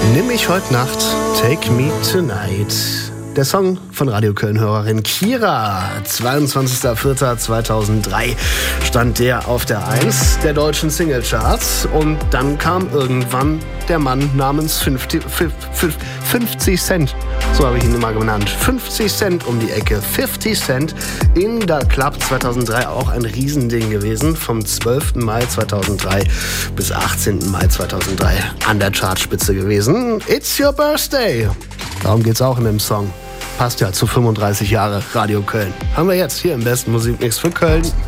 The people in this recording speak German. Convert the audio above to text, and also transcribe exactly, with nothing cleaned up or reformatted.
Nimm mich heute Nacht, Take Me Tonight. Der Song von Radio Köln-Hörerin Kira. zweiundzwanzigster vierter zweitausenddrei stand der auf der eins der deutschen Singlecharts. Und dann kam irgendwann der Mann namens fünfzig, fünfzig Cent. So habe ich ihn immer genannt. fünfzig Cent um die Ecke. fünfzig Cent in der Club zweitausenddrei, auch ein Riesending gewesen. Vom zwölften Mai zweitausenddrei bis achtzehnten Mai zweitausenddrei an der Chartspitze gewesen. It's your birthday. Darum geht's auch in dem Song. Passt ja zu fünfunddreißig Jahre Radio Köln. Haben wir jetzt hier im besten Musikmix für Köln.